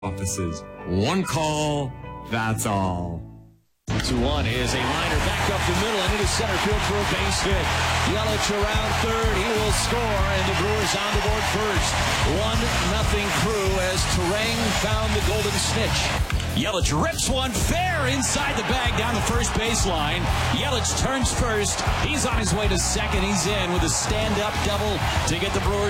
offices. One call, that's all. 2-1 is a liner back up the middle and into center field for a base hit. Yelich around third. He will score, and the Brewers on the board first. 1-0 Crew as Terang found the golden snitch. Yelich rips one fair inside the bag down the first baseline. Yelich turns first. He's on his way to second. He's in with a stand-up double to get the Brewers